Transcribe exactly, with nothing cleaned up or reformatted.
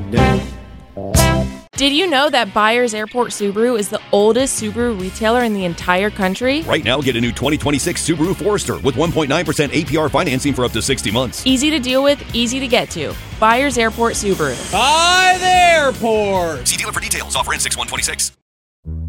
day. Did you know that Byers Airport Subaru is the oldest Subaru retailer in the entire country? Right now, get a new twenty twenty-six Subaru Forester with one point nine percent A P R financing for up to sixty months. Easy to deal with, easy to get to. Byers Airport Subaru. By the airport! See dealer for details. Offer in six one twenty-six.